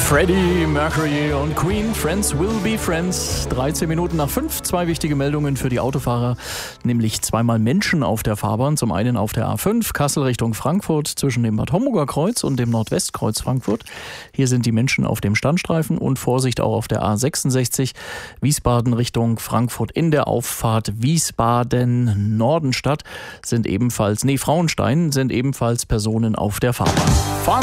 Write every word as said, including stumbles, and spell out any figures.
Freddie Mercury und Queen, Friends will be friends. dreizehn Minuten nach fünf, zwei wichtige Meldungen für die Autofahrer, nämlich zweimal Menschen auf der Fahrbahn. Zum einen auf der A fünf, Kassel Richtung Frankfurt zwischen dem Bad Homburger Kreuz und dem Nordwestkreuz Frankfurt. Hier sind die Menschen auf dem Standstreifen und Vorsicht auch auf der A sechsundsechzig, Wiesbaden Richtung Frankfurt in der Auffahrt Wiesbaden-Nordenstadt sind ebenfalls, nee, Frauenstein sind ebenfalls Personen auf der Fahrbahn. Fahren